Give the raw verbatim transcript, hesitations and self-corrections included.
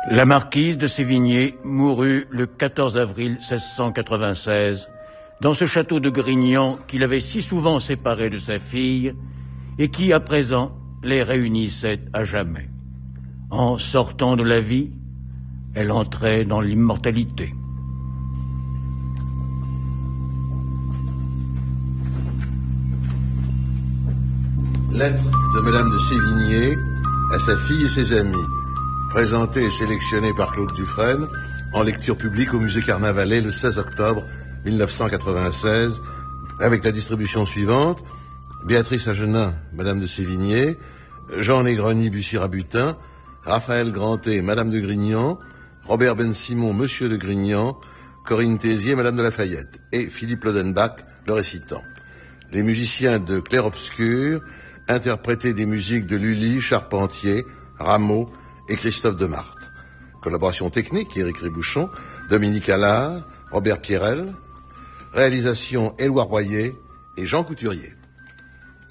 La marquise de Sévigné mourut le quatorze avril seize cent quatre-vingt-seize dans ce château de Grignan qui l'avait si souvent séparé de sa fille et qui, à présent, les réunissait à jamais. En sortant de la vie, elle entrait dans l'immortalité. Lettre de Madame de Sévigné à sa fille et ses amis, présentée et sélectionnée par Claude Dufresne en lecture publique au musée Carnavalet le seize octobre mille neuf cent quatre-vingt-seize, avec la distribution suivante: Béatrice Agenin, Madame de Sévigné, Jean Négroni, Bussy-Rabutin, Raphaël Grantet, Madame de Grignan, Robert Ben-Simon, Monsieur de Grignan, Corinne Tézier, Madame de Lafayette, et Philippe Lodenbach, le récitant. Les musiciens de Clair-Obscur interprétaient des musiques de Lully, Charpentier, Rameau et Christophe Demartre. Collaboration technique, Éric Ribouchon, Dominique Allard, Robert Pierrel. Réalisation, Éloi Royer et Jean Couturier.